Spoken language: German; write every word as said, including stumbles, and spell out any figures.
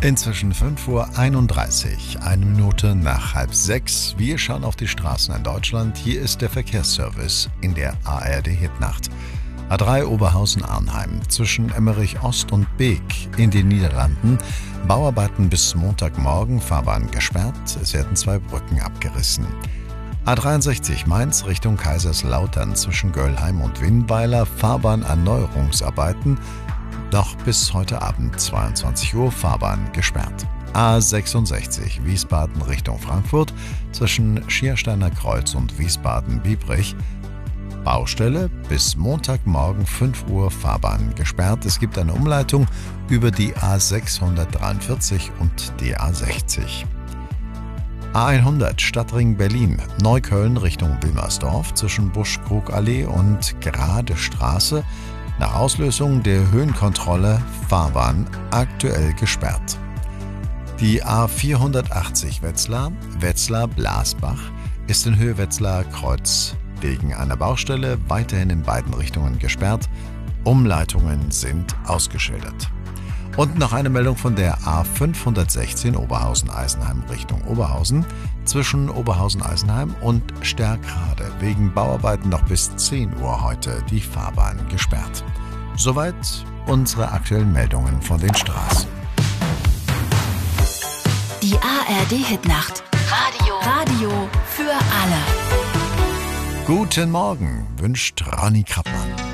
Inzwischen fünf Uhr einunddreißig, eine Minute nach halb sechs. Wir schauen auf die Straßen in Deutschland. Hier ist der Verkehrsservice in der A R D-Hitnacht. A drei Oberhausen-Arnheim zwischen Emmerich Ost und Beek in den Niederlanden. Bauarbeiten bis Montagmorgen, Fahrbahn gesperrt. Es werden zwei Brücken abgerissen. A dreiundsechzig Mainz Richtung Kaiserslautern zwischen Göllheim und Winnweiler. Fahrbahnerneuerungsarbeiten. Noch bis heute Abend zweiundzwanzig Uhr Fahrbahn gesperrt. A sechsundsechzig Wiesbaden Richtung Frankfurt zwischen Schiersteiner Kreuz und Wiesbaden-Biebrich. Baustelle bis Montagmorgen fünf Uhr Fahrbahn gesperrt. Es gibt eine Umleitung über die A sechshundertdreiundvierzig und die A sechzig. A hundert Stadtring Berlin, Neukölln Richtung Wilmersdorf zwischen Buschkrugallee und Gerade Straße. Nach Auslösung der Höhenkontrolle Fahrbahn aktuell gesperrt. Die A vierhundertachtzig Wetzlar, Wetzlar-Blasbach ist in Höhe Wetzlar Kreuz wegen einer Baustelle weiterhin in beiden Richtungen gesperrt. Umleitungen sind ausgeschildert. Und noch eine Meldung von der A fünfhundertsechzehn Oberhausen-Eisenheim Richtung Oberhausen zwischen Oberhausen-Eisenheim und Stärkrade wegen Bauarbeiten noch bis zehn Uhr heute die Fahrbahn gesperrt. Soweit unsere aktuellen Meldungen von den Straßen. Die A R D-Hitnacht. Radio. Radio für alle. Guten Morgen, wünscht Ronny Krappmann.